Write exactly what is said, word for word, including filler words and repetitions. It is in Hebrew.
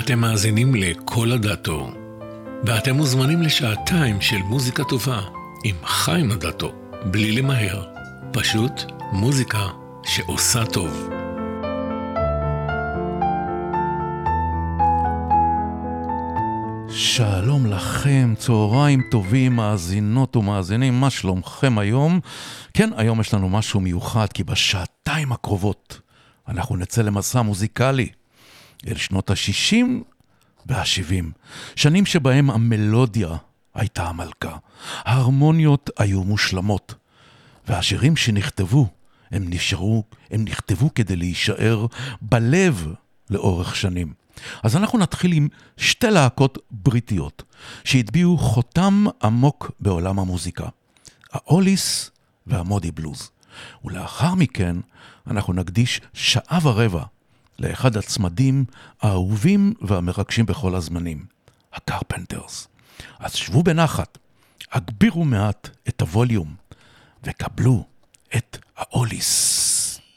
אתם מאזינים לכל הדאטו, ואתם מוזמנים לשעתיים של מוזיקה טובה עם חיים הדאטו, בלי למהר, פשוט מוזיקה שעושה טוב. שלום לכם, צהריים טובים, מאזינות ומאזינים, מה שלומכם היום? כן, היום יש לנו משהו מיוחד, כי בשעתיים הקרובות אנחנו נצא למסע מוזיקלי אל שנות ה-שישים וה-שבעים, שנים שבהם המלודיה הייתה המלכה, ההרמוניות היו מושלמות, והשירים שנכתבו, הם נשארו, הם נכתבו כדי להישאר בלב לאורך שנים. אז אנחנו נתחיל עם שתי להקות בריטיות שהטביעו חותם עמוק בעולם המוזיקה, האוליס והמודי בלוז. ולאחר מכן אנחנו נקדיש שעה ורבע לאחד הצמדים האהובים והמרגשים בכל הזמנים, הקרפנטרס. אז שבו בנחת, הגבירו מעט את הווליום וקבלו את האוליס.